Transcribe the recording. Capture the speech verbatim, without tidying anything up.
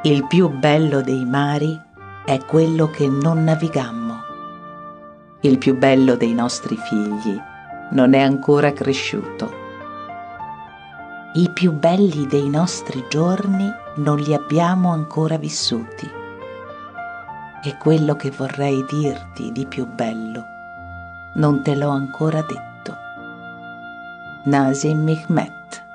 Il più bello dei mari è quello che non navigammo. Il più bello dei nostri figli non è ancora cresciuto. I più belli dei nostri giorni non li abbiamo ancora vissuti. E quello che vorrei dirti di più bello non te l'ho ancora detto. Nazim Hikmet.